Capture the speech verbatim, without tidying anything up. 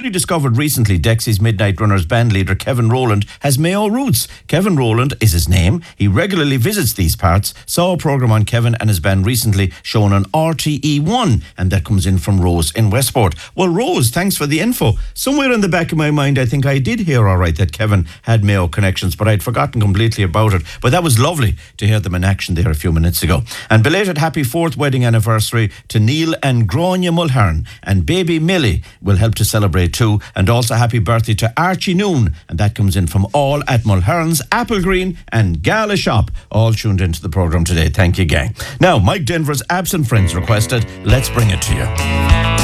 newly discovered recently, Dexy's Midnight Runners band leader Kevin Rowland has Mayo roots. Kevin Rowland is his name. He regularly visits these parts. Saw a programme on Kevin and his band recently shown on R T E one, and that comes in from Rose in Westport. Well, Rose, thanks for the info. Somewhere in the back of my mind, I think I did hear all right that Kevin had Mayo connections, but I'd forgotten completely about it. But that was lovely to hear them in action there a few minutes ago. And belated happy fourth wedding anniversary to Neil and Grania Mulhern, and baby Millie will help to celebrate too. And also happy birthday to Archie Noon, and that comes in from all at Mulhern's, Applegreen and Gala Shop, all tuned into the programme today. Thank you, gang. Now, Mike Denver's Absent Friends requested. Let's bring it to you.